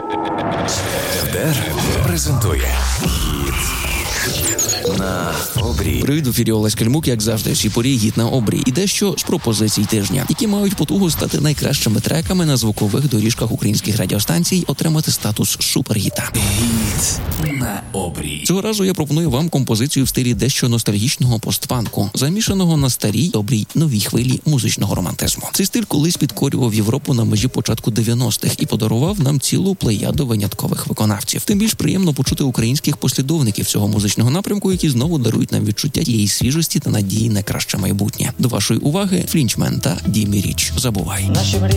РДР презентує «Гід на обрій». Привіт, в ефірі Олесь Кельмук, як завжди, всі порі «Гід на обрій». І дещо з пропозицій тижня, які мають потугу стати найкращими треками на звукових доріжках українських радіостанцій, отримати статус супергіта. «Гід на обрій». Цього разу я пропоную вам композицію в стилі дещо ностальгічного постпанку, замішаного на старій, добрій, новій хвилі музичного романтизму. Цей стиль колись підкорював Європу на межі початку 90-х і подарував нам цілу плеяду виняткових виконавців. Тим більш приємно почути українських послідовників цього музичного напрямку, які знову дарують нам відчуття тієї свіжості та надії на краще майбутнє. До вашої уваги Флінчмен та Дімі Річ. Забувай.